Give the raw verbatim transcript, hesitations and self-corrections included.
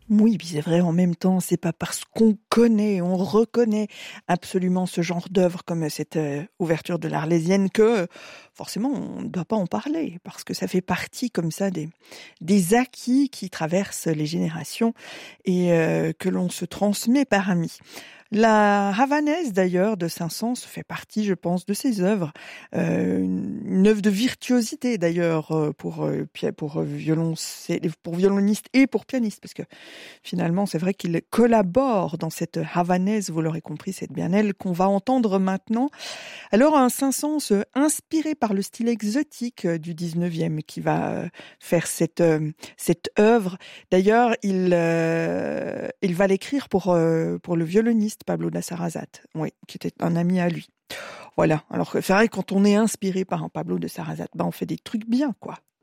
Oui, puis c'est vrai, en même temps, c'est pas parce qu'on connaît, on reconnaît absolument ce genre d'œuvre comme cette euh, ouverture de l'Arlésienne que euh, forcément on ne doit pas en parler parce que ça fait partie comme ça des, des acquis qui traversent les générations et euh, que l'on se transmet par amis. La Havanaise d'ailleurs de Saint-Saëns fait partie, je pense, de ses œuvres, euh, une, une œuvre de virtuosité d'ailleurs euh, pour euh, pi- pour euh, violoncelle, pour violoniste et pour pianiste, parce que finalement c'est vrai qu'il collabore dans cette Havanaise, vous l'aurez compris, c'est bien elle qu'on va entendre maintenant. Alors un Saint-Saëns euh, inspiré par le style exotique euh, du dix-neuvième qui va euh, faire cette euh, cette œuvre. D'ailleurs, il euh, il va l'écrire pour euh, pour le violoniste Pablo da Sarasate, oui, qui était un ami à lui. Voilà. Alors c'est vrai que quand on est inspiré par un Pablo de Sarasate, ben on fait des trucs bien, quoi.